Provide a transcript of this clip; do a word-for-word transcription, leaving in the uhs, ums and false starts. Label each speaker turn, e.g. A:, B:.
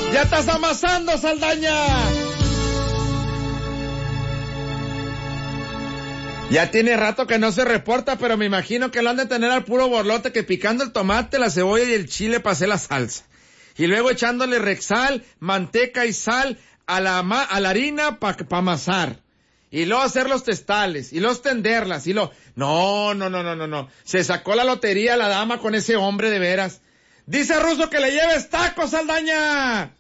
A: ¡Ya estás amasando, Saldaña! Ya tiene rato que no se reporta, pero me imagino que lo han de tener al puro borlote, que picando el tomate, la cebolla y el chile para hacer la salsa. Y luego echándole Rexal, manteca y sal a la, ma- a la harina para pa amasar. Y luego hacer los testales, y luego tenderlas, y luego... No, no, no, no, no, no. Se sacó la lotería la dama con ese hombre de veras. Dice Ruso que le lleves tacos, Saldaña.